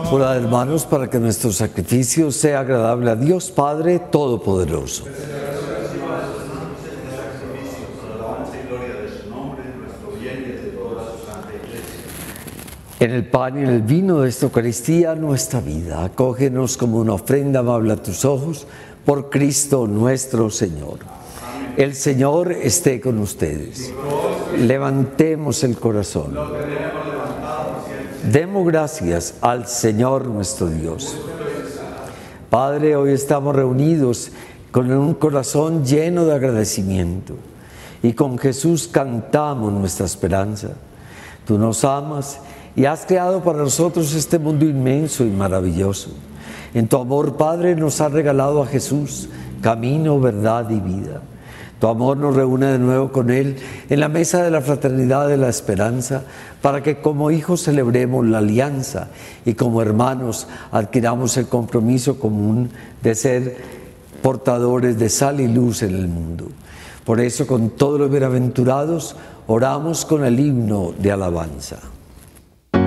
Orad, hermanos, para que nuestro sacrificio sea agradable a Dios Padre Todopoderoso. En el pan y en el vino de esta Eucaristía, nuestra vida, acógenos como una ofrenda amable a tus ojos, por Cristo nuestro Señor. El Señor esté con ustedes. Levantemos el corazón. Demos gracias al Señor nuestro Dios. Padre, hoy estamos reunidos con un corazón lleno de agradecimiento y con Jesús cantamos nuestra esperanza. Tú nos amas y has creado para nosotros este mundo inmenso y maravilloso. En tu amor, Padre, nos has regalado a Jesús, camino, verdad y vida. Tu amor nos reúne de nuevo con Él en la mesa de la fraternidad de la esperanza, para que como hijos celebremos la alianza y como hermanos adquiramos el compromiso común de ser portadores de sal y luz en el mundo. Por eso, con todos los bienaventurados, oramos con el himno de alabanza.